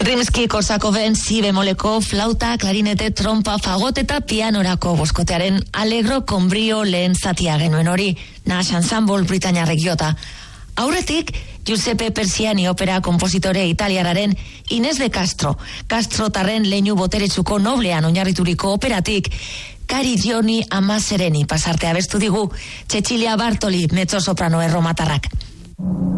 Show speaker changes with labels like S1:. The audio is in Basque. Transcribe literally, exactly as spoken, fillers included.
S1: Rimski-Korsakoven si bemoleko flauta, klarinete, trompa, fagot eta pianorako boskotearen Allegro con brio lehen zatia genuen hori, Nash Ensemble Britainiarrek jota. Aurretik, Giuseppe Persiani opera kompositore italiararen Inés de Castro, Castro tarren leinu boteretsuko noblean oinarrituriko operatik, Cari Giorni ama sereni pasartea bestu digu, Cecilia Bartoli mezzo soprano erromatarrak.